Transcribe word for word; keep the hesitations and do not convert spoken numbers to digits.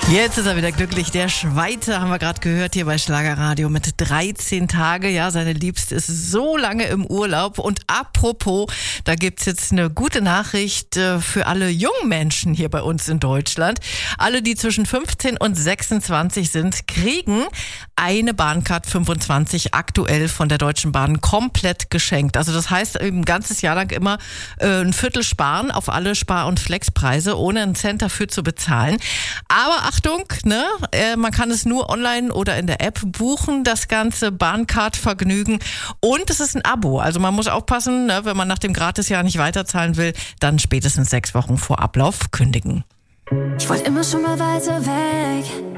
Jetzt ist er wieder glücklich. Der Schweiter haben wir gerade gehört hier bei Schlagerradio mit dreizehn Tage. Ja, seine Liebste ist so lange im Urlaub. Und apropos, da gibt's jetzt eine gute Nachricht für alle jungen Menschen hier bei uns in Deutschland. Alle, die zwischen fünfzehn und sechsundzwanzig sind, kriegen eine Bahncard fünfundzwanzig aktuell von der Deutschen Bahn komplett geschenkt. Also das heißt, ein ganzes Jahr lang immer äh, ein Viertel sparen auf alle Spar- und Flexpreise, ohne einen Cent dafür zu bezahlen. Aber Achtung, ne? Äh, man kann es nur online oder in der App buchen, das ganze Bahncard-Vergnügen. Und es ist ein Abo. Also man muss aufpassen, ne? Wenn man nach dem Gratisjahr nicht weiterzahlen will, dann spätestens sechs Wochen vor Ablauf kündigen. Ich wollte immer schon mal weiter weg.